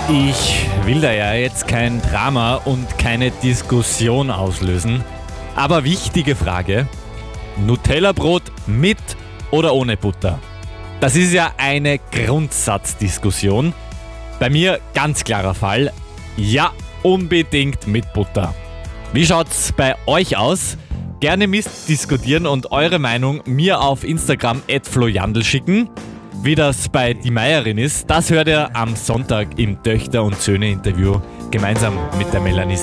Ich will da ja jetzt kein Drama und keine Diskussion auslösen. Aber wichtige Frage: Nutella-Brot mit oder ohne Butter? Das ist ja eine Grundsatzdiskussion. Bei mir ganz klarer Fall: ja, unbedingt mit Butter. Wie schaut's bei euch aus? Gerne mitdiskutieren und eure Meinung mir auf Instagram @flojandl schicken. Wie das bei die Meierin ist, das hört ihr am Sonntag im Töchter- und Söhne-Interview gemeinsam mit der Melanie